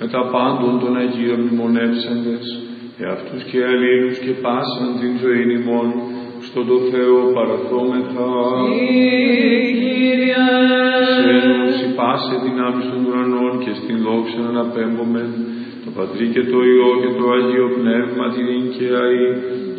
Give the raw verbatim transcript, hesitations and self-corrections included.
με τα πάντων των Αγίων μνημονεύσαντες, εαυτούς και αλλήλους και πάσαν την ζωήν ημών, στον το Θεό παραθόμεθα. Σε ενώση πάσε δυνάμεις των ουρανών και στην δόξα αναπέμπομεν, το Πατρί και το Υιό και το Αγίο Πνεύμα την και αεί,